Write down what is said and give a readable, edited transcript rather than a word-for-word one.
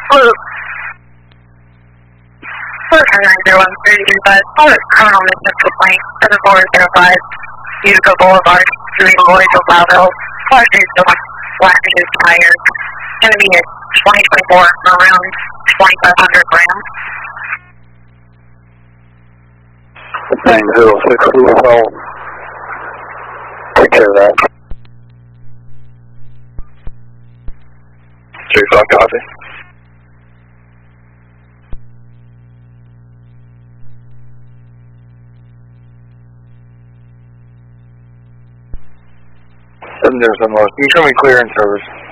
Luke. Luke 901-325, criminal mischief complaint, 7405, Utica Boulevard, Street, Lloydville, Blauville, car is flashes tires, going to be at 2024, around 2,500 grams. 906 Louisville. Take care of that. 35 copy. There's the most. You show me clear in service.